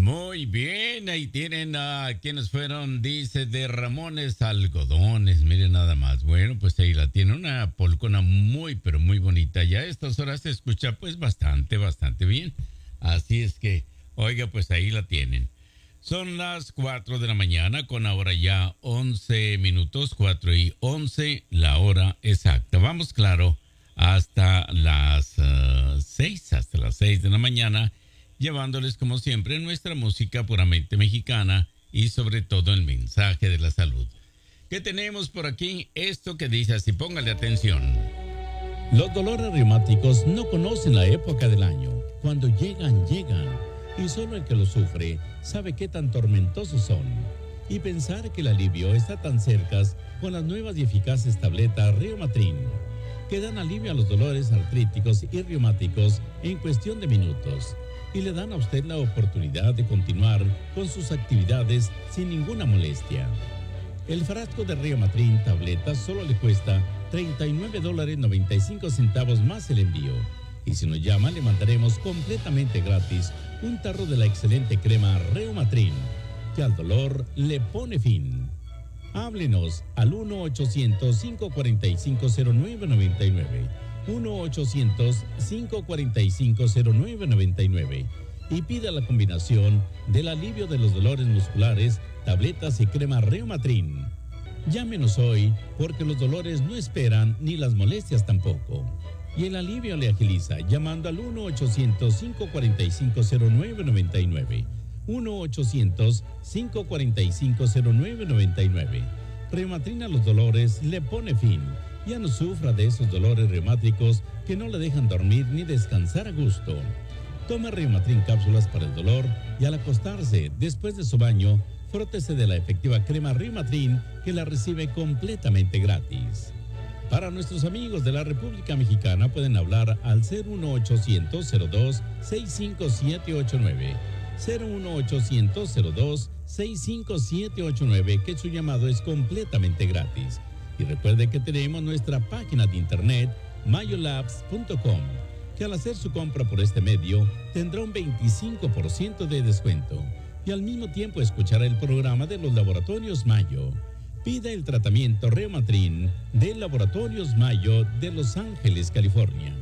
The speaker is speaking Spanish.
Muy bien, ahí tienen a quienes fueron, dice, de Ramones Algodones, miren nada más. Bueno, pues ahí la tiene, una polcona muy, pero muy bonita. Ya a estas horas se escucha pues bastante bien. Así es que, oiga, pues ahí la tienen. Son las 4 de la mañana con ahora ya 11 minutos, 4:11, la hora exacta. Vamos, claro, hasta las 6 de la mañana, llevándoles como siempre nuestra música puramente mexicana y sobre todo el mensaje de la salud. ¿Qué tenemos por aquí? Esto que dice así, póngale atención. Los dolores reumáticos no conocen la época del año. Cuando llegan, llegan. Y solo el que los sufre sabe qué tan tormentosos son. Y pensar que el alivio está tan cerca con las nuevas y eficaces tabletas Reumatrin, que dan alivio a los dolores artríticos y reumáticos en cuestión de minutos. Y le dan a usted la oportunidad de continuar con sus actividades sin ninguna molestia. El frasco de Reumatrin tabletas solo le cuesta $39.95 más el envío. Y si nos llama, le mandaremos completamente gratis un tarro de la excelente crema Reumatrin, que al dolor le pone fin. Háblenos al 1-800-545-0999. 1-800-545-0999 y pida la combinación del alivio de los dolores musculares, tabletas y crema Reumatrin. Llámenos hoy porque los dolores no esperan ni las molestias tampoco. Y el alivio le agiliza llamando al 1-800-545-0999. 1-800-545-0999. Reumatrin a los dolores le pone fin. Ya no sufra de esos dolores reumáticos que no le dejan dormir ni descansar a gusto. Tome Reumatrin cápsulas para el dolor y al acostarse después de su baño, frótese de la efectiva crema Reumatrin que la recibe completamente gratis. Para nuestros amigos de la República Mexicana pueden hablar al 01800-02-65789. 01800-02-65789, que su llamado es completamente gratis. Y recuerde que tenemos nuestra página de internet mayolabs.com, que al hacer su compra por este medio tendrá un 25% de descuento y al mismo tiempo escuchará el programa de los Laboratorios Mayo. Pida el tratamiento Reumatrin de Laboratorios Mayo de Los Ángeles, California.